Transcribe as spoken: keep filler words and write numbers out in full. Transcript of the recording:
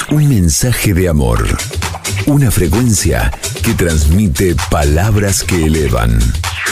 Un mensaje de amor. Una frecuencia que transmite palabras que elevan.